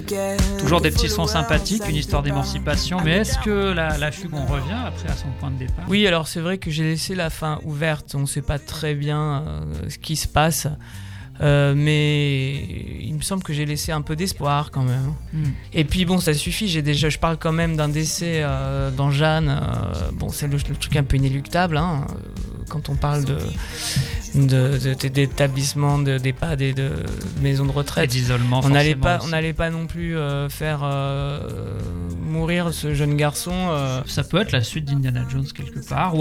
Toujours des petits sons sympathiques, une histoire d'émancipation, mais est-ce que la fugue, on revient après à son point de départ ? Oui, alors c'est vrai que j'ai laissé la fin ouverte, on ne sait pas très bien ce qui se passe, mais il me semble que j'ai laissé un peu d'espoir quand même. Et puis bon, ça suffit, je parle quand même d'un décès dans Jeanne, bon c'est le truc un peu inéluctable, hein, quand on parle d'établissements, d'EHPAD et de maisons de retraite. Et d'isolement, on n'allait pas non plus faire mourir ce jeune garçon. Ça peut être la suite d'Indiana Jones quelque part.